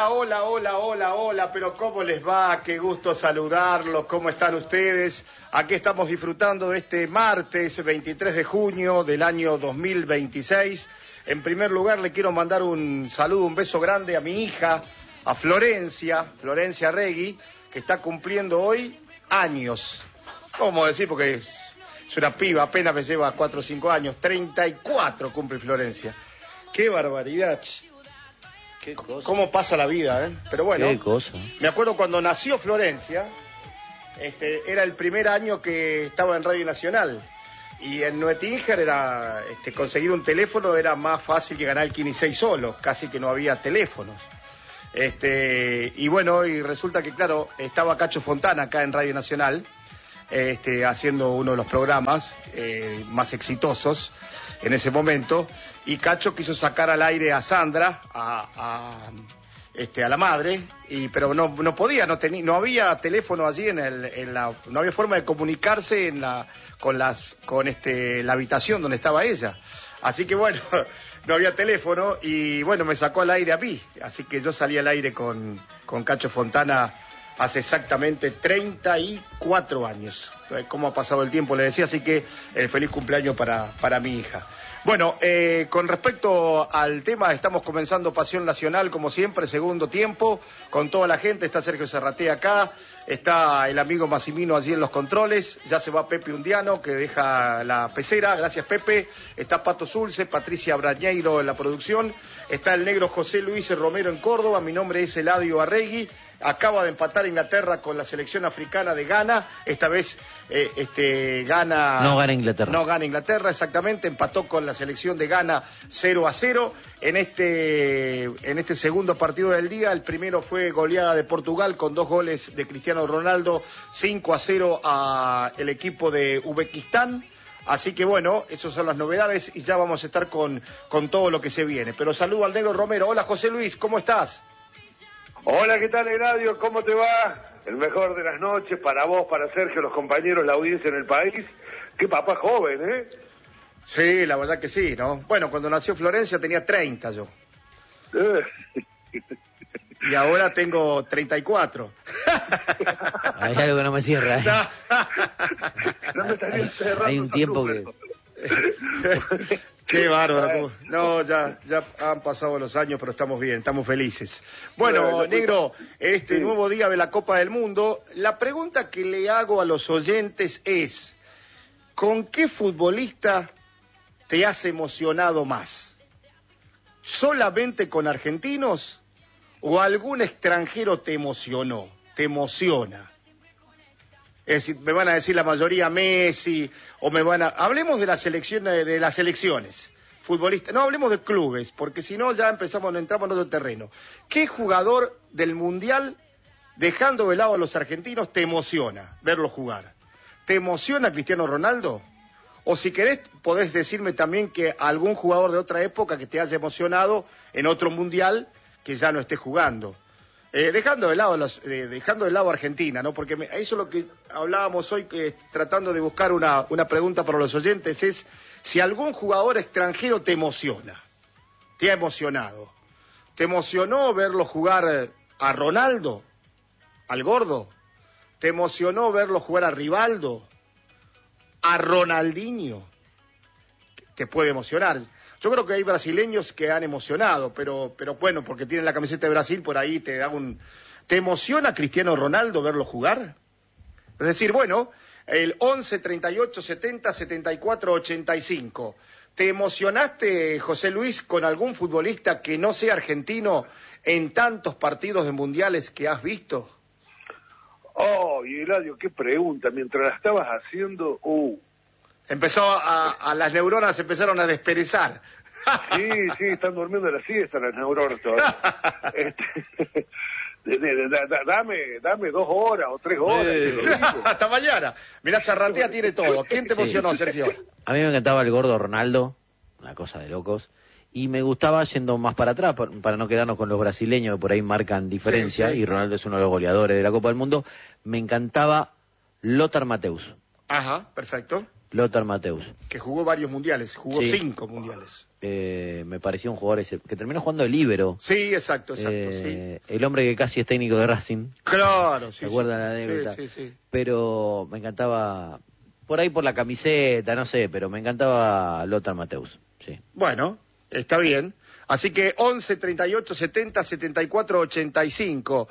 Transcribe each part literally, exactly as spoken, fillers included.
Hola, hola, hola, hola, hola, pero ¿cómo les va? Qué gusto saludarlos, ¿cómo están ustedes? Aquí estamos disfrutando de este martes veintitrés de junio del año dos mil veintiséis. En primer lugar le quiero mandar un saludo, un beso grande a mi hija, a Florencia, Florencia Regui, que está cumpliendo hoy años. ¿Cómo decir? Porque es, es una piba, apenas me lleva cuatro o cinco años, treinta y cuatro cumple Florencia. ¡Qué barbaridad! Qué cosa. ¿Cómo pasa la vida, eh? Pero bueno, Qué cosa. Me acuerdo cuando nació Florencia, este, era el primer año que estaba en Radio Nacional. Y en Nuetinger era, este, conseguir un teléfono era más fácil que ganar el quince y seis solo, casi que no había teléfonos. Este, y bueno, y resulta que, claro, estaba Cacho Fontana acá en Radio Nacional, este, haciendo uno de los programas eh, más exitosos en ese momento, y Cacho quiso sacar al aire a Sandra, a, a, este, a la madre, y pero no, no podía, no tenía, no había teléfono allí en el, en la, no había forma de comunicarse en la, con las, con este, la habitación donde estaba ella. Así que bueno, no había teléfono y bueno, me sacó al aire a mí, así que yo salí al aire con, con Cacho Fontana hace exactamente treinta y cuatro años. ¿Cómo ha pasado el tiempo? Le decía, así que eh, feliz cumpleaños para, para mi hija. Bueno, eh, con respecto al tema, estamos comenzando Pasión Nacional, como siempre, segundo tiempo, con toda la gente. Está Sergio Serraté acá, está el amigo Massimino allí en los controles, ya se va Pepe Undiano, que deja la pecera, gracias Pepe. Está Pato Zulce, Patricia Brañeiro en la producción, está el negro José Luis Romero en Córdoba, mi nombre es Eladio Arregui. Acaba de empatar Inglaterra con la selección africana de Ghana. Esta vez eh, este, Ghana... No gana Inglaterra. No gana Inglaterra, exactamente. Empató con la selección de Ghana cero a cero. En este, en este segundo partido del día, el primero fue goleada de Portugal con dos goles de Cristiano Ronaldo, cinco a cero a el equipo de Uzbekistán. Así que bueno, esas son las novedades y ya vamos a estar con, con todo lo que se viene. Pero saludo al negro Romero. Hola José Luis, ¿cómo estás? Hola, ¿qué tal, Eladio? ¿Cómo te va? El mejor de las noches para vos, para Sergio, los compañeros, la audiencia en el país. Qué papá joven, ¿eh? Sí, la verdad que sí, ¿no? Bueno, cuando nació Florencia tenía treinta yo. Y ahora tengo treinta y cuatro. Hay algo que no me cierra, ¿eh? No me estaría cerrando. Hay un tiempo que... Qué bárbaro. No, ya, ya han pasado los años, pero estamos bien, estamos felices. Bueno, bueno negro, este sí. Nuevo día de la Copa del Mundo, la pregunta que le hago a los oyentes es, ¿con qué futbolista te has emocionado más? ¿Solamente con argentinos o algún extranjero te emocionó, te emociona? Es decir, me van a decir la mayoría Messi, o me van a... Hablemos de la selección, de las selecciones futbolistas, no hablemos de clubes, porque si no ya empezamos, entramos en otro terreno. ¿Qué jugador del Mundial, dejando de lado a los argentinos, te emociona verlo jugar? ¿Te emociona Cristiano Ronaldo? O si querés, podés decirme también que algún jugador de otra época que te haya emocionado en otro Mundial que ya no esté jugando. Eh, dejando de lado los, eh, dejando de lado Argentina, ¿no? Porque me, eso es lo que hablábamos hoy, que tratando de buscar una, una pregunta para los oyentes, es si algún jugador extranjero te emociona, te ha emocionado. ¿Te emocionó verlo jugar a Ronaldo, al gordo? ¿Te emocionó verlo jugar a Rivaldo, a Ronaldinho? Te puede emocionar. Yo creo que hay brasileños que han emocionado, pero, pero bueno, porque tienen la camiseta de Brasil, por ahí te da un... ¿Te emociona Cristiano Ronaldo verlo jugar? Es decir, bueno, el once, treinta y ocho, setenta, setenta y cuatro, ochenta y cinco. ¿Te emocionaste, José Luis, con algún futbolista que no sea argentino en tantos partidos de mundiales que has visto? Oh, y Eladio, qué pregunta. Mientras la estabas haciendo... Uh. Empezó a, a las neuronas empezaron a desperezar. Sí, sí, están durmiendo la siesta las neuronas todavía. Este, de, de, de, de, dame, dame dos horas o tres horas. Eh, hasta mañana. Mirá, Serratea tiene todo. ¿Quién te emocionó, sí. Sergio? A mí me encantaba el gordo Ronaldo, una cosa de locos. Y me gustaba yendo más para atrás, para no quedarnos con los brasileños, que por ahí marcan diferencia, sí, sí. Y Ronaldo es uno de los goleadores de la Copa del Mundo. Me encantaba Lothar Matthäus. Ajá, perfecto. Lothar Matthäus. Que jugó varios mundiales, jugó sí. cinco mundiales. eh, me pareció un jugador ese, que terminó jugando el líbero. Sí, exacto, exacto, eh, sí. El hombre que casi es técnico de Racing. Claro, sí. ¿Se acuerdan sí, la anécdota? Sí, sí, sí. Pero me encantaba, por ahí por la camiseta, no sé, pero me encantaba Lothar Matthäus, sí. Bueno, está bien. Así que once, treinta y ocho, setenta, setenta y cuatro, ochenta y cinco.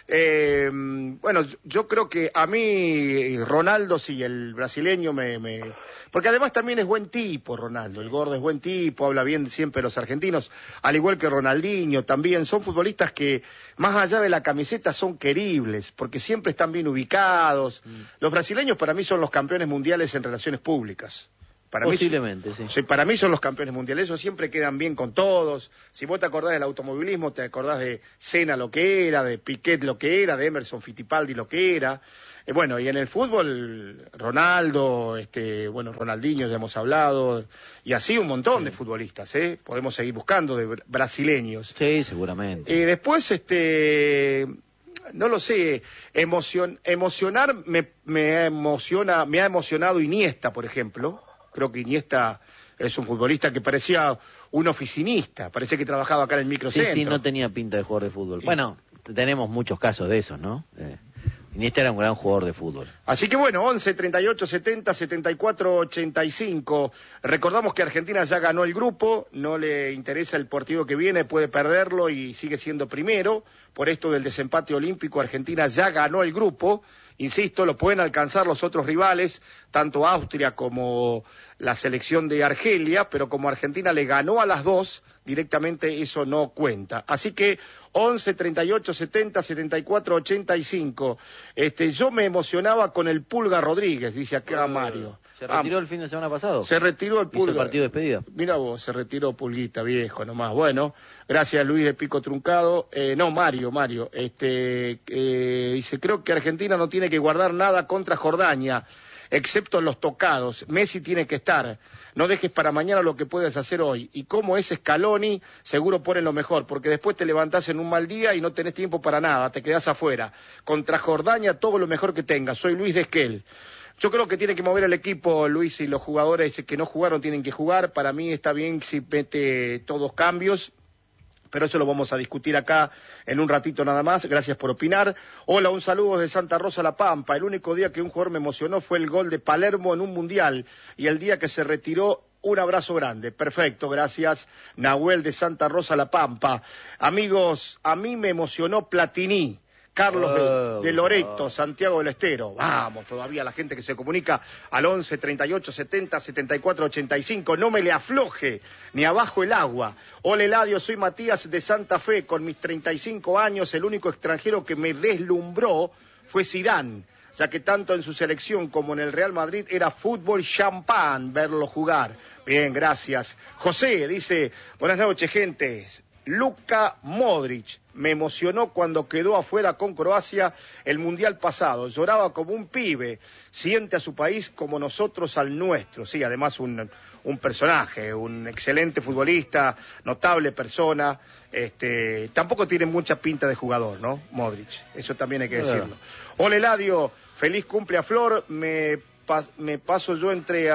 Eh, bueno, yo, yo creo que a mí Ronaldo, sí, el brasileño me, me... Porque además también es buen tipo, Ronaldo. El gordo es buen tipo, habla bien siempre de los argentinos. Al igual que Ronaldinho también. Son futbolistas que, más allá de la camiseta, son queribles. Porque siempre están bien ubicados. Mm. Los brasileños para mí son los campeones mundiales en relaciones públicas. Para Posiblemente, mí, sí. sí. Para mí son los campeones mundiales, esos siempre quedan bien con todos. Si vos te acordás del automovilismo, te acordás de Senna lo que era, de Piquet lo que era, de Emerson Fittipaldi lo que era. Eh, bueno, y en el fútbol, Ronaldo, este, bueno, Ronaldinho ya hemos hablado, y así un montón sí. de futbolistas, ¿eh? Podemos seguir buscando de brasileños. Sí, seguramente. Y eh, después, este... no lo sé, emocion, emocionar me, me emociona, me ha emocionado Iniesta, por ejemplo. Creo que Iniesta es un futbolista que parecía un oficinista, parecía que trabajaba acá en el microcentro. Sí, sí, no tenía pinta de jugador de fútbol. Sí. Bueno, tenemos muchos casos de esos, ¿no? Eh, Iniesta era un gran jugador de fútbol. Así que bueno, once, treinta y ocho, setenta, setenta y cuatro, ochenta y cinco. Recordamos que Argentina ya ganó el grupo, no le interesa el partido que viene, puede perderlo y sigue siendo primero. Por esto del desempate olímpico, Argentina ya ganó el grupo. Insisto, lo pueden alcanzar los otros rivales, tanto Austria como la selección de Argelia, pero como Argentina le ganó a las dos, directamente eso no cuenta. Así que once, treinta y ocho, setenta, setenta y cuatro, ochenta y cinco. Este, yo me emocionaba con el Pulga Rodríguez, dice acá Mario. ¿Se retiró ah, el fin de semana pasado? Se retiró el Pulga. ¿Hizo el partido de despedida? Mira vos, se retiró Pulguita, viejo nomás. Bueno, gracias Luis de Pico Truncado. Eh, no, Mario, Mario. Este, eh, dice, creo que Argentina no tiene que guardar nada contra Jordania, excepto los tocados. Messi tiene que estar. No dejes para mañana lo que puedes hacer hoy. Y como es Scaloni, seguro ponen lo mejor, porque después te levantás en un mal día y no tenés tiempo para nada, te quedás afuera. Contra Jordania, todo lo mejor que tengas. Soy Luis de Esquel. Yo creo que tiene que mover el equipo, Luis, y los jugadores que no jugaron tienen que jugar. Para mí está bien si mete todos cambios, pero eso lo vamos a discutir acá en un ratito nada más. Gracias por opinar. Hola, un saludo desde Santa Rosa La Pampa. El único día que un jugador me emocionó fue el gol de Palermo en un mundial, y el día que se retiró, un abrazo grande. Perfecto, gracias, Nahuel de Santa Rosa La Pampa. Amigos, a mí me emocionó Platini. Carlos oh, de, de Loreto, oh. Santiago del Estero. Vamos, todavía la gente que se comunica al once, treinta y ocho, setenta, setenta y cuatro, ochenta y cinco. No me le afloje ni abajo el agua. Hola Eladio, soy Matías de Santa Fe. Con mis treinta y cinco años, el único extranjero que me deslumbró fue Zidane, ya que tanto en su selección como en el Real Madrid era fútbol champán verlo jugar. Bien, gracias. José dice, buenas noches, gente. Luka Modric me emocionó cuando quedó afuera con Croacia el Mundial pasado. Lloraba como un pibe. Siente a su país como nosotros al nuestro. Sí, además un, un personaje, un excelente futbolista, notable persona. Este, tampoco tiene mucha pinta de jugador, ¿no? Modric. Eso también hay que decirlo. Hola, Eladio. Feliz cumple a Flor. Me, pa, me paso yo entre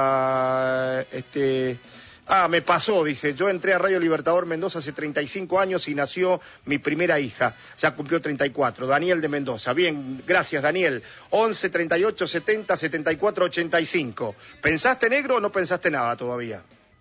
a... este... Ah, me pasó, dice, yo entré a Radio Libertador Mendoza hace treinta y cinco años y nació mi primera hija, ya cumplió treinta y cuatro, Daniel de Mendoza. Bien, gracias Daniel. once, treinta y ocho, setenta, setenta y cuatro, ochenta y cinco. ¿Pensaste negro o no pensaste nada todavía?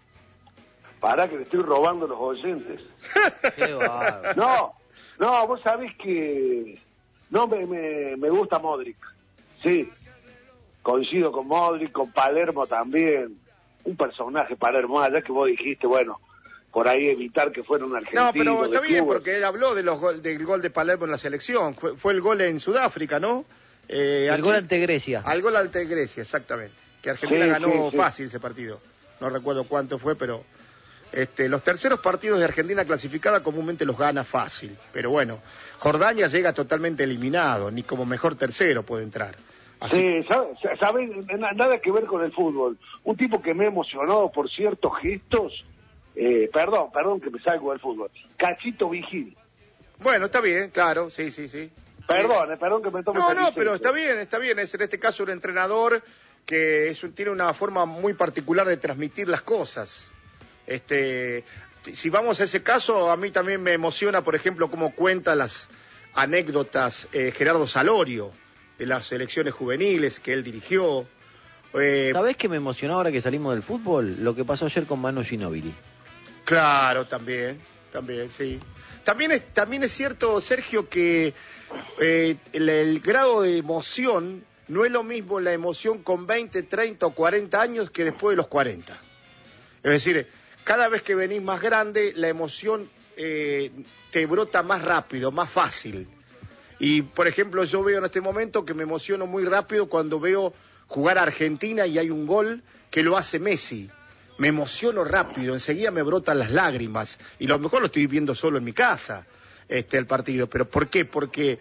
Pará que le estoy robando los oyentes. Qué bárbaro. No, no, vos sabés que no me, me, me gusta Modric, sí, coincido con Modric, con Palermo también. Un personaje Palermo, allá que vos dijiste, bueno, por ahí evitar que fuera un argentino. No, pero está bien, clubes. Porque él habló de los gol, del gol de Palermo en la selección. Fue, fue el gol en Sudáfrica, ¿no? Eh, el aquí, gol ante Grecia. Al gol ante Grecia, exactamente. Que Argentina sí, ganó sí, sí. fácil ese partido. No recuerdo cuánto fue, pero este, los terceros partidos de Argentina clasificada comúnmente los gana fácil. Pero bueno, Jordania llega totalmente eliminado, ni como mejor tercero puede entrar. Así. Sí, ¿sabes? ¿Sabe? Nada que ver con el fútbol. Un tipo que me emocionó por ciertos gestos, eh, perdón, perdón que me salgo del fútbol, Cachito Vigil. Bueno, está bien, claro, sí, sí, sí. Perdón, eh, perdón que me tome. No, no, pero está bien, está bien. Es en este caso un entrenador que es un, tiene una forma muy particular de transmitir las cosas. Este, si vamos a ese caso, a mí también me emociona, por ejemplo, cómo cuenta las anécdotas eh, Gerardo Salorio, de las selecciones juveniles que él dirigió. Eh, ¿Sabés qué me emocionó ahora que salimos del fútbol? Lo que pasó ayer con Manu Ginóbili. Claro, también, también, sí. También es, también es cierto, Sergio, que eh, el, el grado de emoción no es lo mismo la emoción con veinte, treinta o cuarenta años que después de los cuarenta. Es decir, cada vez que venís más grande, la emoción eh, te brota más rápido, más fácil. Y, por ejemplo, yo veo en este momento que me emociono muy rápido cuando veo jugar a Argentina y hay un gol que lo hace Messi. Me emociono rápido, enseguida me brotan las lágrimas. Y a lo mejor lo estoy viendo solo en mi casa, este, el partido. ¿Pero por qué? Porque,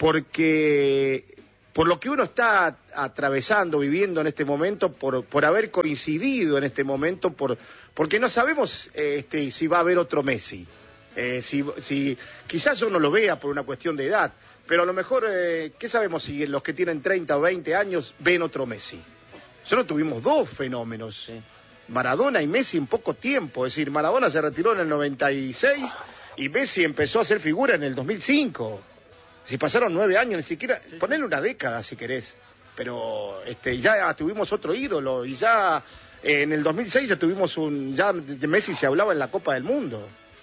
porque por lo que uno está atravesando, viviendo en este momento, por, por haber coincidido en este momento, por, porque no sabemos este, si va a haber otro Messi. Eh, si, si quizás yo no lo vea por una cuestión de edad, pero a lo mejor, eh, ¿qué sabemos si los que tienen treinta o veinte años ven otro Messi? Solo tuvimos dos fenómenos, sí. Maradona y Messi en poco tiempo. Es decir, Maradona se retiró en el noventa y seis y Messi empezó a hacer figura en el dos mil cinco. Si pasaron nueve años, ni siquiera, sí, ponele una década si querés, pero este, ya tuvimos otro ídolo y ya eh, en el dos mil seis ya tuvimos un, ya de Messi se hablaba en la Copa del Mundo.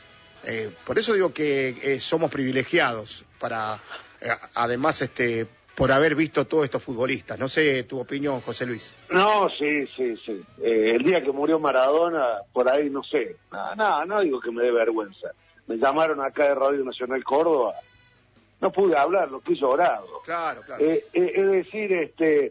Eh, por eso digo que eh, somos privilegiados para, eh, además, este, por haber visto todos estos futbolistas. No sé tu opinión, José Luis. No, sí, sí, sí. Eh, el día que murió Maradona, por ahí, no sé. No, no, no digo que me dé vergüenza. Me llamaron acá de Radio Nacional Córdoba. No pude hablar, lo que he llorado. Claro, claro. Eh, eh, es decir, este,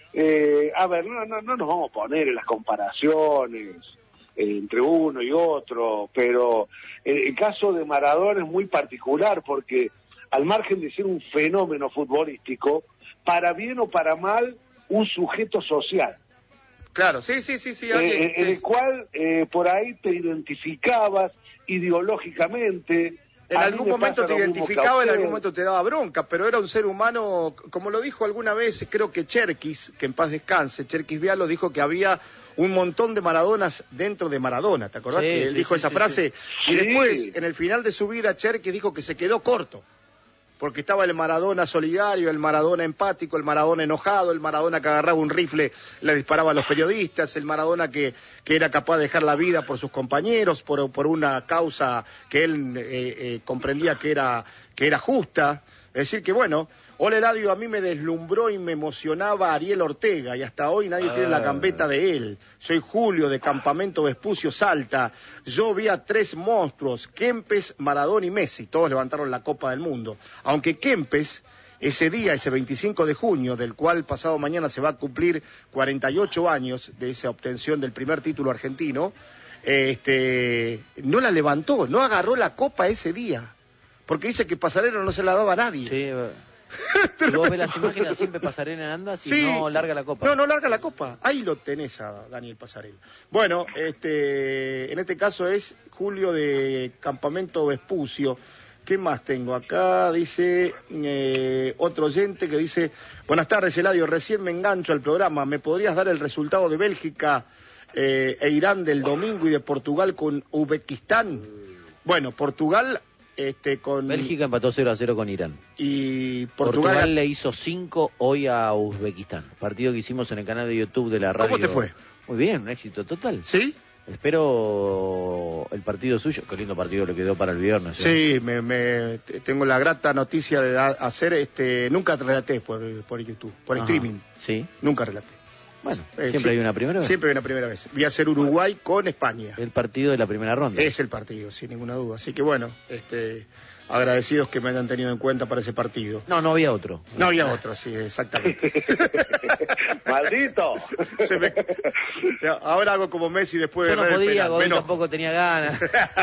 eh, a ver, no, no, no nos vamos a poner en las comparaciones eh, entre uno y otro, pero el, el caso de Maradona es muy particular porque al margen de ser un fenómeno futbolístico, para bien o para mal, un sujeto social. Claro, sí, sí, sí, sí. Eh, alguien, en sí. el cual eh, por ahí te identificabas ideológicamente. En algún momento te identificaba, en algún momento te daba bronca, pero era un ser humano, como lo dijo alguna vez, creo que Cherkis, que en paz descanse, Cherkis Vialo dijo que había un montón de Maradonas dentro de Maradona, ¿te acordás? Sí, que él sí, dijo sí, esa sí, frase, sí. Y Sí. después, en el final de su vida, Cherkis dijo que se quedó corto, porque estaba el Maradona solidario, el Maradona empático, el Maradona enojado, el Maradona que agarraba un rifle, le disparaba a los periodistas, el Maradona que, que era capaz de dejar la vida por sus compañeros, por, por una causa que él eh, eh, comprendía que era, que era justa. Es decir que, bueno, Ole Radio a mí me deslumbró y me emocionaba Ariel Ortega, y hasta hoy nadie ah. tiene la gambeta de él. Soy Julio, de Campamento Vespucio, Salta. Yo vi a tres monstruos, Kempes, Maradona y Messi. Todos levantaron la Copa del Mundo. Aunque Kempes, ese día, ese veinticinco de junio, del cual pasado mañana se va a cumplir cuarenta y ocho años de esa obtención del primer título argentino, este, no la levantó, no agarró la Copa ese día. Porque dice que Pasarela no se la daba a nadie. Sí, si vos ves las imágenes, siempre Pasarela anda, si sí. no larga la copa. No, no larga la copa. Ahí lo tenés a Daniel Pasarela. Bueno, este, en este caso es Julio de Campamento Vespucio. ¿Qué más tengo acá? Dice eh, otro oyente que dice: buenas tardes, Eladio, recién me engancho al programa. ¿Me podrías dar el resultado de Bélgica eh, e Irán del domingo y de Portugal con Uzbekistán? Bueno, Portugal... Este, con... Bélgica empató cero a cero con Irán. Y Portugal... Portugal le hizo cinco hoy a Uzbekistán. Partido que hicimos en el canal de YouTube de la radio. ¿Cómo te fue? Muy bien, un éxito total. ¿Sí? Espero el partido suyo. Qué lindo partido le quedó para el viernes. Sí, me, me, tengo la grata noticia de hacer... este Nunca relaté por, por YouTube, por Ajá. streaming. Sí. Nunca relaté. Bueno, eh, siempre sí, hay una primera vez. Siempre hay una primera vez. Voy a hacer Uruguay bueno, con España. El partido de la primera ronda. Es el partido, sin ninguna duda. Así que bueno, este, agradecidos que me hayan tenido en cuenta para ese partido. No, no había otro. No había otro, sí, exactamente. ¡Maldito! Se me... Ahora hago como Messi después Yo de... no podía, Gol tampoco tenía ganas.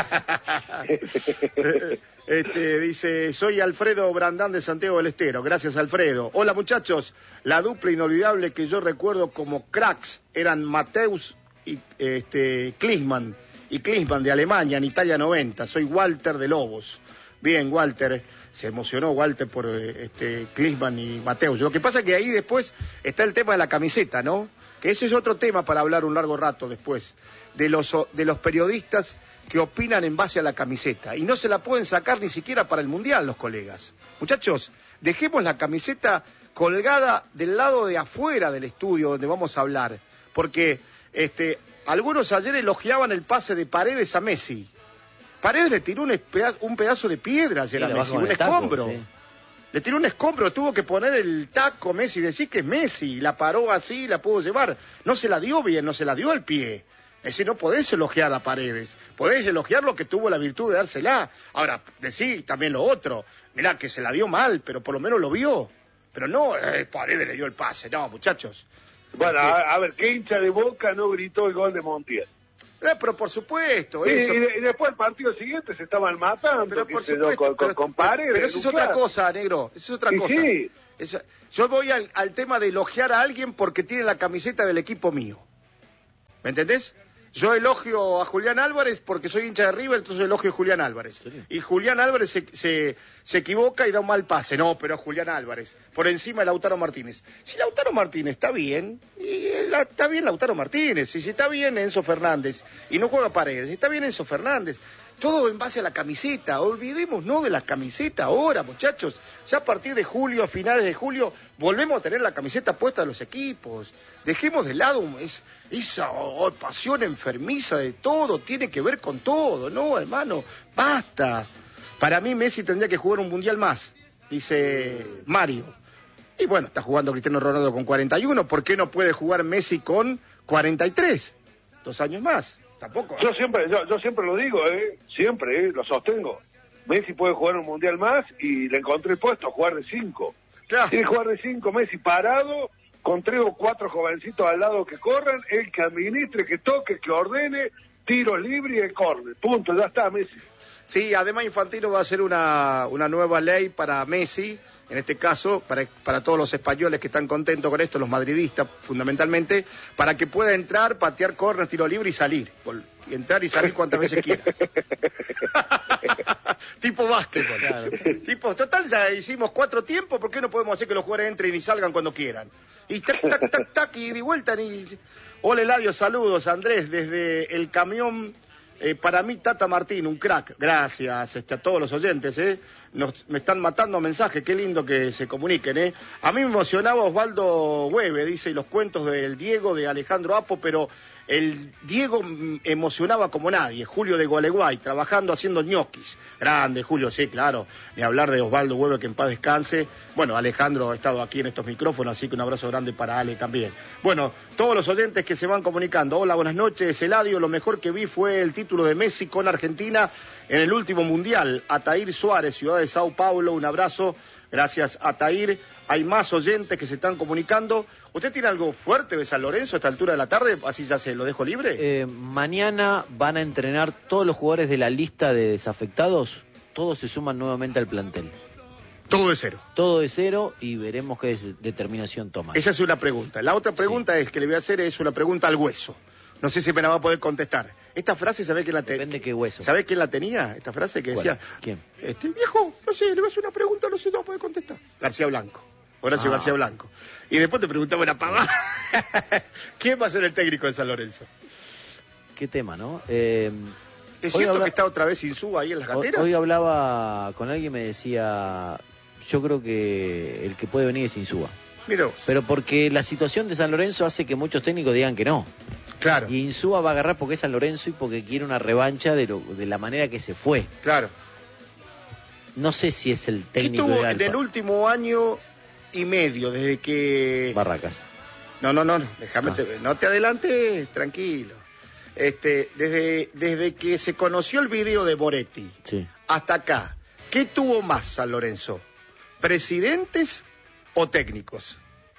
Este, dice, soy Alfredo Brandán de Santiago del Estero. Gracias, Alfredo. Hola, muchachos. La dupla inolvidable que yo recuerdo como cracks eran Mateus y este, Klinsmann. Y Klinsmann de Alemania, en Italia noventa. Soy Walter de Lobos. Bien, Walter. Se emocionó Walter por este, Klinsmann y Mateus. Lo que pasa es que ahí después está el tema de la camiseta, ¿no? que ese es otro tema para hablar un largo rato después, de los, de los periodistas que opinan en base a la camiseta, y no se la pueden sacar ni siquiera para el Mundial los colegas. Muchachos, dejemos la camiseta colgada del lado de afuera del estudio donde vamos a hablar, porque este, algunos ayer elogiaban el pase de Paredes a Messi. Paredes le tiró un pedazo, un pedazo de piedra ayer Sí, a le Messi, bajó un el taco, escombro. sí. Le tiró un escombro, tuvo que poner el taco Messi, decir que es Messi, la paró así, la pudo llevar. No se la dio bien, no se la dio al pie. Es decir, no podés elogiar a Paredes, podés elogiar lo que tuvo la virtud de dársela. Ahora, decir también lo otro, mirá que se la dio mal, pero por lo menos lo vio. Pero no, eh, Paredes le dio el pase, no, muchachos. Bueno, a, a ver, ¿qué hincha de Boca no gritó el gol de Montiel? Eh, pero por supuesto, Y, eso. y, de- y después el partido siguiente se estaban matando, Pero qué por sé yo, supuesto, con, con, pero, con Paredes. pero eso es en un otra clásico. cosa, negro, eso es otra Y cosa. sí. Esa- yo voy al, al tema de elogiar a alguien porque tiene la camiseta del equipo mío. ¿Me entendés? Yo elogio a Julián Álvarez porque soy hincha de River, entonces elogio a Julián Álvarez. ¿Serio? Y Julián Álvarez se, se, se equivoca y da un mal pase. No, pero Julián Álvarez, por encima de Lautaro Martínez. Si Lautaro Martínez está bien, y la- está bien Lautaro Martínez. Y si está bien Enzo Fernández, y no juega Paredes, si está bien Enzo Fernández. Todo en base a la camiseta. Olvidemos no de la camiseta ahora, muchachos. Ya a partir de julio, a finales de julio, volvemos a tener la camiseta puesta de los equipos. Dejemos de lado es, esa oh, pasión enfermiza de todo. Tiene que ver con todo, ¿no, hermano? Basta. Para mí Messi tendría que jugar un mundial más, dice Mario. Y bueno, está jugando Cristiano Ronaldo con cuarenta y uno. ¿Por qué no puede jugar Messi con cuarenta y tres? Dos años más. Tampoco. Yo siempre, yo, yo siempre lo digo, ¿eh? Siempre, ¿eh? Lo sostengo. Messi puede jugar un mundial más y le encontré puesto a jugar de cinco. Claro. Tiene que jugar de cinco, Messi parado, con tres o cuatro jovencitos al lado que corran, él que administre, que toque, que ordene, tiro libre y el córner. Punto, ya está Messi. Sí, además Infantino va a hacer una, una nueva ley para Messi, en este caso, para, para todos los españoles que están contentos con esto, los madridistas fundamentalmente, para que pueda entrar, patear córner, tiro libre y salir. Vol- y entrar y salir cuantas veces quiera. Tipo básquetbol. Claro. Tipo, total, ya hicimos cuatro tiempos, ¿por qué no podemos hacer que los jugadores entren y salgan cuando quieran? Y tac, tac, tac, tac, y de vuelta. Y... Hola, Eladio, saludos, Andrés, desde el camión. Eh, para mí, Tata Martín, un crack. Gracias este, a todos los oyentes. Eh. Nos, me están matando mensajes. Qué lindo que se comuniquen. Eh. A mí me emocionaba Osvaldo Hueve, dice, y los cuentos del Diego, de Alejandro Apo, pero el Diego mm, emocionaba como nadie. Julio de Gualeguay, trabajando haciendo ñoquis. Grande, Julio, sí, claro. Ni hablar de Osvaldo Hueve, que en paz descanse. Bueno, Alejandro ha estado aquí en estos micrófonos, así que un abrazo grande para Ale también. Bueno, todos los oyentes que se van comunicando. Hola, buenas noches, Eladio. Lo mejor que vi fue el título de Messi con Argentina en el último mundial. Ataír Suárez, ciudad de Sao Paulo, un abrazo. Gracias, Ataír. Hay más oyentes que se están comunicando. ¿Usted tiene algo fuerte de San Lorenzo a esta altura de la tarde? Así ya se lo dejo libre. Eh, mañana van a entrenar todos los jugadores de la lista de desafectados. Todos se suman nuevamente al plantel. Todo de cero. Todo de cero y veremos qué es- determinación toman. Esa es una pregunta. La otra pregunta es que le voy a hacer es una pregunta al hueso. No sé si me la va a poder contestar. Esta frase, ¿sabés quién la tenía? Depende qué hueso. ¿Sabés quién la tenía? Esta frase que ¿Cuál? decía... ¿Quién? Este viejo, no sé, le voy a hacer una pregunta, no sé si va a poder contestar. García Blanco. Horacio Ah. García Blanco. Y después te preguntaba una pavada. ¿Quién va a ser el técnico de San Lorenzo? ¿Qué tema, no? Eh, ¿Es hoy cierto habla- que está otra vez Insúa ahí en las hoy, gateras? hoy hablaba con alguien y me decía, yo creo que el que puede venir es Insúa. Mira vos. Pero porque la situación de San Lorenzo hace que muchos técnicos digan que no. Claro, Y Insúa va a agarrar porque es San Lorenzo y porque quiere una revancha de, lo, de la manera que se fue. claro. No sé si es el ¿Qué técnico tuvo ideal en el para- último año y medio, desde que... Barracas. No, no, no, no, déjame, Ah. te- no te adelantes, tranquilo. Este, desde, desde que se conoció el video de Moretti Sí. hasta acá, ¿qué tuvo más San Lorenzo? ¿Presidentes o técnicos?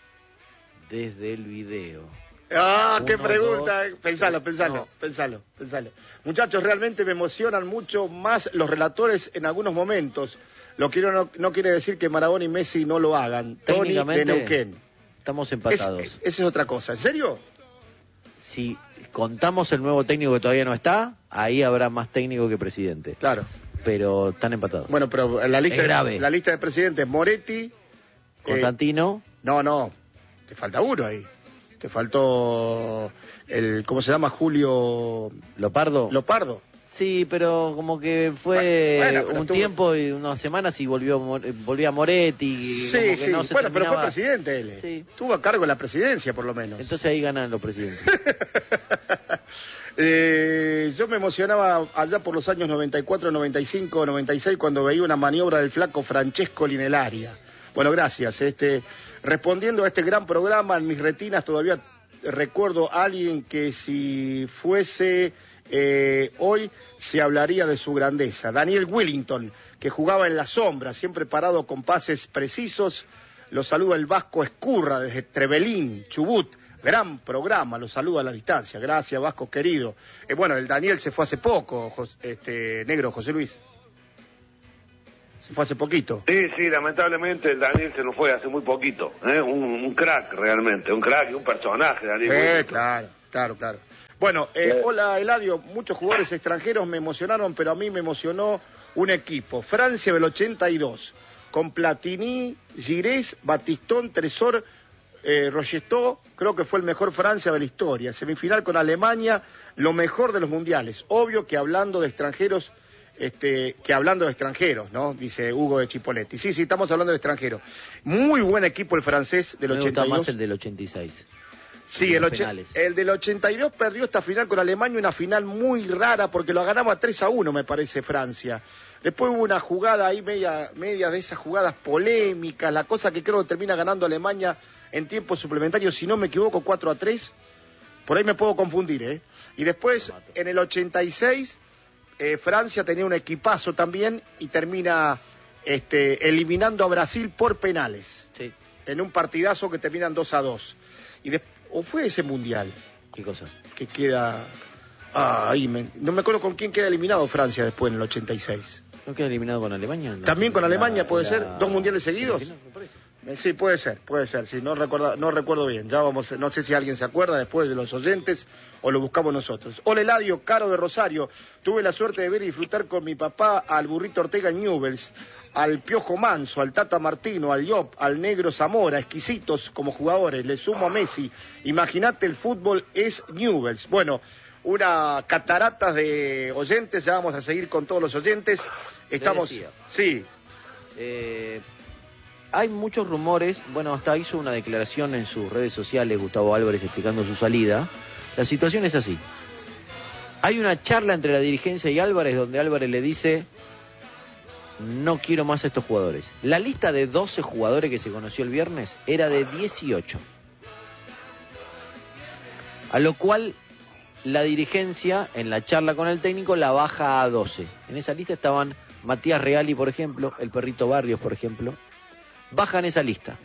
Desde el video. Ah, qué Uno, pregunta. dos, pensalo, tres, pensalo, no. pensalo, pensalo. Muchachos, realmente me emocionan mucho más los relatores en algunos momentos. Lo quiero no, no quiere decir que Maradona y Messi no lo hagan. Tony de Técnicamente, Neuquén. Estamos Es- empatados. esa es otra cosa. ¿En serio? Si contamos el nuevo técnico que todavía no está, ahí habrá más técnico que presidente. Claro. Pero están empatados. Bueno, pero la lista, Es grave. De, la lista de presidentes, Moretti... eh, Constantino, no, no, te falta uno ahí. te faltó el, ¿cómo se llama? Julio ¿Lopardo? Lopardo. Sí, pero como que fue bueno, bueno, un tuvo... tiempo y unas semanas y volvió volvió a Moretti. Sí, como que sí, no se bueno, pero fue terminaba... presidente él. Sí. Tuvo a cargo la presidencia, por lo menos. Entonces ahí ganan los presidentes. eh, yo me emocionaba allá por los años noventa y cuatro, noventa y cinco, noventa y seis cuando veía una maniobra del flaco Francesco Linellaria. Bueno, gracias. Este, respondiendo a este gran programa, en mis retinas todavía recuerdo a alguien que si fuese... Eh, hoy se hablaría de su grandeza. Daniel Wellington, que jugaba en la sombra, siempre parado con pases precisos. Lo saluda el Vasco Escurra desde Trevelín, Chubut. Gran programa, lo saluda a la distancia. Gracias, Vasco querido. Eh, bueno, el Daniel se fue hace poco, Jos- este negro, José Luis. Se fue hace poquito. Sí, sí, lamentablemente el Daniel se nos fue hace muy poquito. ¿eh? Un, un crack realmente, un crack y un personaje, Daniel. Sí, Wellington. claro, claro, claro. Bueno, eh, hola Eladio, muchos jugadores extranjeros me emocionaron, pero a mí me emocionó un equipo. Francia del ochenta y dos, con Platini, Girés, Batistón, Tresor, eh, Rochestó, creo que fue el mejor Francia de la historia. Semifinal con Alemania, lo mejor de los mundiales. Obvio que hablando de extranjeros, este, que hablando de extranjeros, ¿no? Dice Hugo de Chipoletti. Sí, sí, estamos hablando de extranjeros. Muy buen equipo el francés del Me ochenta y dos. gusta más el del ochenta y seis. Sí, el, och- el del ochenta y dos perdió esta final con Alemania, una final muy rara porque lo ganaba tres a uno, me parece, Francia. Después hubo una jugada ahí, media, media de esas jugadas polémicas, la cosa que creo que termina ganando Alemania en tiempo suplementario, si no me equivoco, cuatro a tres. Por ahí me puedo confundir, ¿eh? Y después, en el ochenta y seis, eh, Francia tenía un equipazo también y termina este, eliminando a Brasil por penales. Sí. En un partidazo que terminan dos a dos. Y después, ¿o fue ese mundial? ¿Qué cosa? Que queda... Ah, ahí me... no me acuerdo con quién queda eliminado Francia después en el ochenta y seis. ¿No queda eliminado con Alemania? ¿También con La- Alemania puede la- ser? ¿Dos mundiales seguidos? No, me parece. Eh, Sí, puede ser, puede ser, sí, no recuerdo, no recuerdo bien. Ya vamos, no sé si alguien se acuerda después de los oyentes o lo buscamos nosotros. Hola Eladio, Caro de Rosario. Tuve la suerte de ver y disfrutar con mi papá al Burrito Ortega en Newell's, al Piojo Manso, al Tata Martino, al Yop, al Negro Zamora, exquisitos como jugadores. Le sumo a Messi. Imagínate, el fútbol es Newell's. Bueno, una catarata de oyentes, ya vamos a seguir con todos los oyentes. Estamos, decía. sí, Eh, hay muchos rumores, bueno, hasta hizo una declaración en sus redes sociales Gustavo Álvarez explicando su salida. La situación es así. Hay una charla entre la dirigencia y Álvarez donde Álvarez le dice: no quiero más a estos jugadores. La lista de doce jugadores que se conoció el viernes era de dieciocho. A lo cual la dirigencia, en la charla con el técnico, la baja a doce. En esa lista estaban Matías Reali, por ejemplo, el Perrito Barrios, por ejemplo. Bajan esa lista.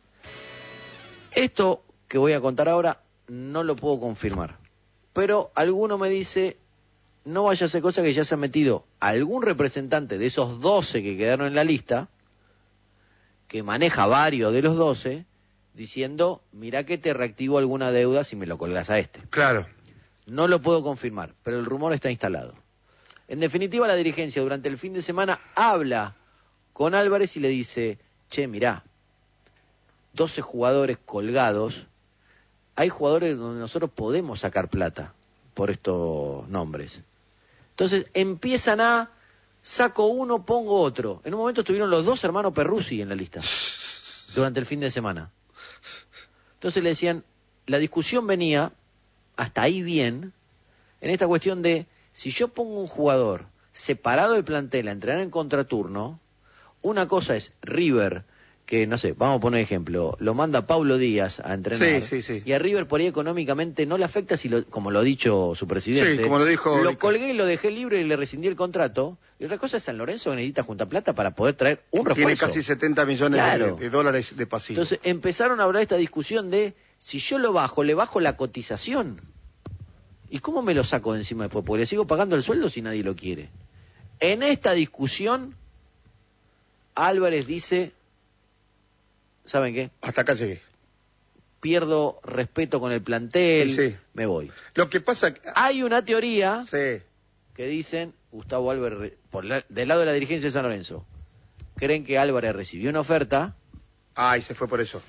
Esto que voy a contar ahora no lo puedo confirmar. Pero alguno me dice, no vaya a ser cosa que ya se ha metido algún representante de esos doce que quedaron en la lista, que maneja varios de los doce, diciendo, mirá que te reactivo alguna deuda si me lo colgás a este. claro. No lo puedo confirmar, pero el rumor está instalado. En definitiva, la dirigencia durante el fin de semana habla con Álvarez y le dice, che, mirá, doce jugadores colgados, hay jugadores donde nosotros podemos sacar plata por estos nombres. Entonces empiezan a, saco uno, pongo otro. En un momento estuvieron los dos hermanos Perruzzi en la lista, durante el fin de semana. Entonces le decían, la discusión venía, hasta ahí bien, en esta cuestión de, si yo pongo un jugador separado del plantel a entrenar en contraturno, una cosa es River, que no sé, vamos a poner ejemplo, lo manda Paulo Díaz a entrenar, Sí, sí, sí. y a River por ahí económicamente no le afecta, si lo, como lo ha dicho su presidente. Sí, como lo dijo Lo Rica. colgué y lo dejé libre y le rescindí el contrato. Y otra cosa es San Lorenzo, que necesita junta plata para poder traer un refuerzo. Tiene casi setenta millones Claro. de, de dólares de pasivo. Entonces empezaron a hablar esta discusión de, si yo lo bajo, le bajo la cotización. ¿Y cómo me lo saco de encima después? Porque le sigo pagando el sueldo si nadie lo quiere. En esta discusión, Álvarez dice, ¿saben qué? Hasta acá llegué. Pierdo respeto con el plantel, Sí, sí. me voy. Lo que pasa... Hay una teoría Sí. que dicen, Gustavo Álvarez, por la- del lado de la dirigencia de San Lorenzo, creen que Álvarez recibió una oferta Ay, se fue por eso.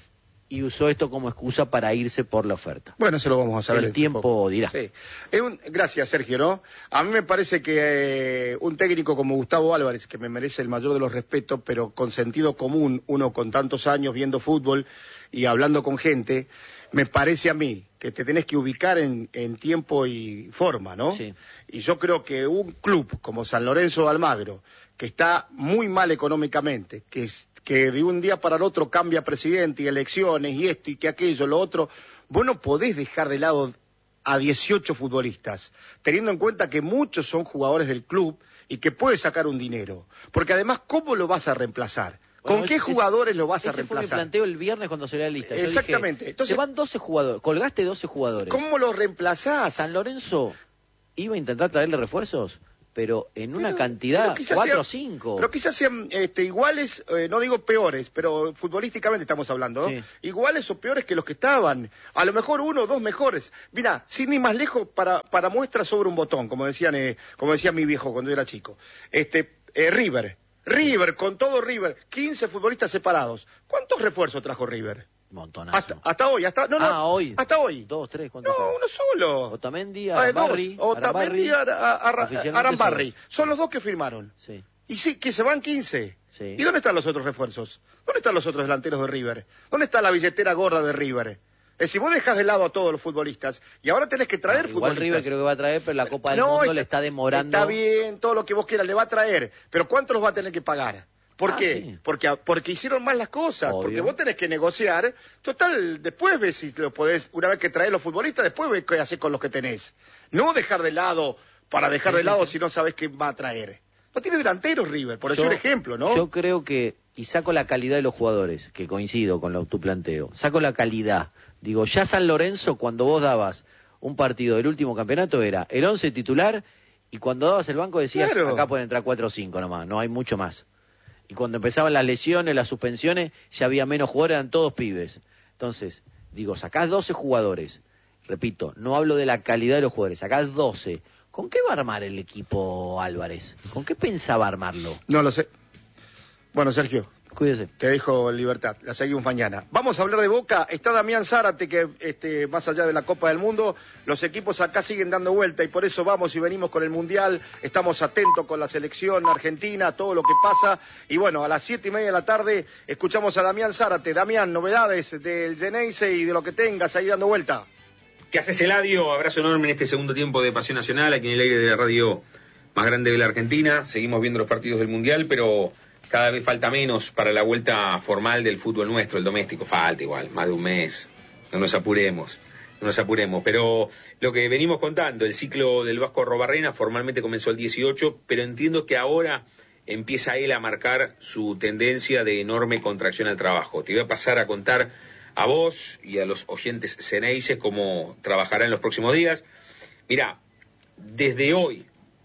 y usó esto como excusa para irse por la oferta. Bueno, eso lo vamos a saber. El tiempo poco. dirá. Sí. Es un, gracias, Sergio, ¿no? A mí me parece que eh, un técnico como Gustavo Álvarez, que me merece el mayor de los respetos, pero con sentido común, uno con tantos años viendo fútbol y hablando con gente, me parece a mí que te tenés que ubicar en, en tiempo y forma, ¿no? Sí. Y yo creo que un club como San Lorenzo de Almagro, que está muy mal económicamente, que es que de un día para el otro cambia presidente y elecciones y esto y que aquello, lo otro, vos no podés dejar de lado a dieciocho futbolistas, teniendo en cuenta que muchos son jugadores del club y que puede sacar un dinero. Porque además, ¿cómo lo vas a reemplazar? Bueno, ¿Con qué ese, jugadores lo vas a ese reemplazar? Ese fue mi planteo el viernes cuando salió la lista. Yo Exactamente. Dije, Entonces, se van doce jugadores, colgaste doce jugadores. ¿Cómo los reemplazás? San Lorenzo iba a intentar traerle refuerzos, pero en una Pero- cantidad, pero cuatro o sean- cinco. Pero quizás sean este, iguales, eh, no digo peores, pero futbolísticamente estamos hablando, ¿no? Sí. Iguales o peores que los que estaban. A lo mejor uno o dos mejores. Mira, sin ni más lejos, para, para muestra sobre un botón, como decían, eh, como decía mi viejo cuando yo era chico. Este, eh, River. River, con todo River, quince futbolistas separados. ¿Cuántos refuerzos trajo River? Montonazo. Hasta, hasta hoy, hasta, no, no, Ah, hoy. hasta hoy. Dos, tres, ¿cuántos No, son? uno solo. Otamendi, Ah, dos. Arambarri, Otamendi, Ara- Ara- Oficialmente Arambarri. son- Son los dos que firmaron. Sí. Y sí, que se van quince. Sí. ¿Y dónde están los otros refuerzos? ¿Dónde están los otros delanteros de River? ¿Dónde está la billetera gorda de River? Es decir, vos dejás de lado a todos los futbolistas y ahora tenés que traer Igual futbolistas. River creo que va a traer, pero la Copa del No, Mundo le está demorando. Está bien, todo lo que vos quieras le va a traer, pero ¿cuántos los va a tener que pagar? ¿Por Ah, qué? sí. Porque, porque hicieron mal las cosas, Obvio. porque vos tenés que negociar. Total, después ves si lo podés, una vez que traes los futbolistas, después ves qué haces con los que tenés. No dejar de lado para dejar Sí, de sí, lado sí. si no sabes qué va a traer. No tiene delanteros River, por eso Yo- un ejemplo, ¿no? Yo creo que, y saco la calidad de los jugadores, que coincido con lo, tu planteo, saco la calidad. Digo, ya San Lorenzo, cuando vos dabas un partido del último campeonato, era el once titular, y cuando dabas el banco decías, Claro. acá pueden entrar cuatro o cinco nomás, no hay mucho más. Y cuando empezaban las lesiones, las suspensiones, ya había menos jugadores, eran todos pibes. Entonces, digo, sacás doce jugadores, repito, no hablo de la calidad de los jugadores, sacás doce. ¿Con qué va a armar el equipo Álvarez? ¿Con qué pensaba armarlo? No lo sé. Bueno, Sergio, Cuídese. te dejo libertad, la seguimos mañana. Vamos a hablar de Boca, está Damián Zárate, que este, más allá de la Copa del Mundo, los equipos acá siguen dando vuelta y por eso vamos y venimos con el Mundial, estamos atentos con la selección argentina, todo lo que pasa, y bueno, a las siete y media de la tarde escuchamos a Damián Zárate. Damián, novedades del Geneise y de lo que tengas ahí dando vuelta. ¿Qué haces, Eladio? Abrazo enorme en este segundo tiempo de Pasión Nacional, aquí en el aire de la radio más grande de la Argentina. Seguimos viendo los partidos del Mundial, pero cada vez falta menos para la vuelta formal del fútbol nuestro, el doméstico. Falta igual, más de un mes. No nos apuremos, no nos apuremos. Pero lo que venimos contando, el ciclo del Vasco Arrobarrena formalmente comenzó el dieciocho, pero entiendo que ahora empieza él a marcar su tendencia de enorme contracción al trabajo. Te voy a pasar a contar a vos y a los oyentes ceneices cómo trabajará en los próximos días. Mirá, desde hoy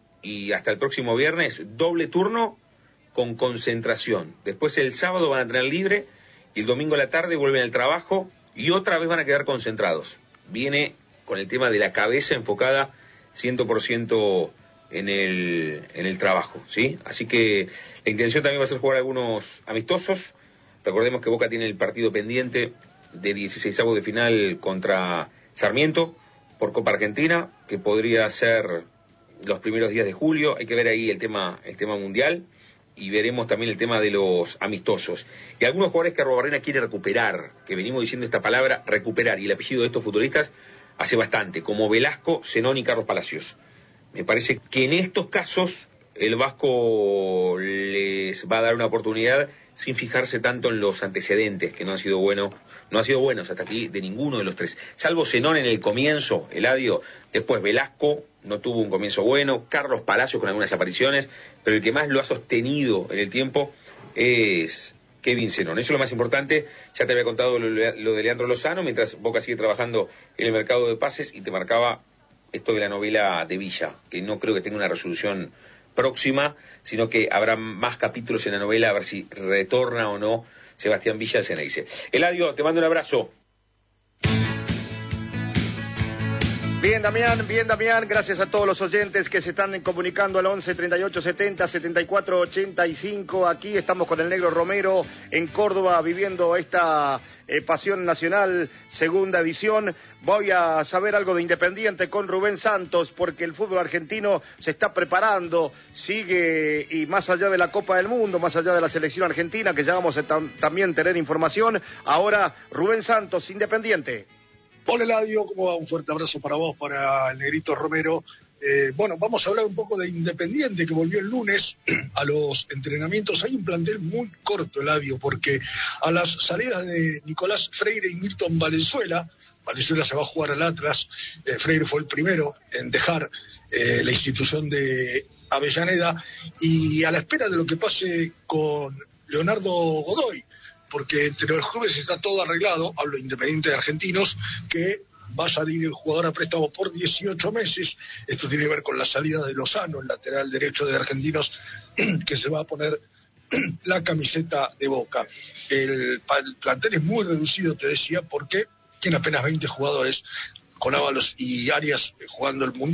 y hasta el próximo viernes, doble turno con concentración. Después el sábado van a tener libre y el domingo a la tarde vuelven al trabajo y otra vez van a quedar concentrados. Viene con el tema de la cabeza enfocada cien por ciento en el, en el trabajo, ¿sí? Así que la intención también va a ser jugar algunos amistosos. Recordemos que Boca tiene el partido pendiente de dieciseisavos de final contra Sarmiento por Copa Argentina, que podría ser los primeros días de julio. Hay que ver ahí el tema, el tema mundial y veremos también el tema de los amistosos. Y algunos jugadores que Arrobarrena quiere recuperar, que venimos diciendo esta palabra, recuperar, y el apellido de estos futbolistas hace bastante, como Velasco, Zenón y Carlos Palacios. Me parece que en estos casos el Vasco les va a dar una oportunidad sin fijarse tanto en los antecedentes, que no han sido buenos, no han sido buenos hasta aquí de ninguno de los tres. Salvo Zenón en el comienzo, Eladio, después Velasco no tuvo un comienzo bueno, Carlos Palacios con algunas apariciones, pero el que más lo ha sostenido en el tiempo es Kevin Zenón. Eso es lo más importante. Ya te había contado lo, lo de Leandro Lozano, mientras Boca sigue trabajando en el mercado de pases, y te marcaba esto de la novela de Villa, que no creo que tenga una resolución próxima, sino que habrá más capítulos en la novela a ver si retorna o no Sebastián Villa al Ceneice. Eladio, te mando un abrazo. Bien, Damián, bien, Damián, gracias a todos los oyentes que se están comunicando al once, treinta y ocho, setenta, setenta y cuatro, ochenta y cinco. Aquí estamos con el Negro Romero en Córdoba viviendo esta eh, Pasión Nacional, segunda edición. Voy a saber algo de Independiente con Rubén Santos, porque el fútbol argentino se está preparando, sigue, y más allá de la Copa del Mundo, más allá de la selección argentina, que ya vamos a tam- también tener información. Ahora, Rubén Santos, Independiente. Hola Eladio, ¿cómo va? Un fuerte abrazo para vos, para el Negrito Romero. Eh, bueno, vamos a hablar un poco de Independiente, que volvió el lunes a los entrenamientos. Hay un plantel muy corto, Eladio, porque a las salidas de Nicolás Freire y Milton Valenzuela, Valenzuela se va a jugar al Atlas, eh, Freire fue el primero en dejar eh, la institución de Avellaneda, y a la espera de lo que pase con Leonardo Godoy, porque entre los clubes está todo arreglado, hablo de Independiente de Argentinos, que va a salir el jugador a préstamo por dieciocho meses. Esto tiene que ver con la salida de Lozano, el lateral derecho de Argentinos, que se va a poner la camiseta de Boca. El, el plantel es muy reducido, te decía, porque tiene apenas veinte jugadores, con Ábalos y Arias jugando el Mundial.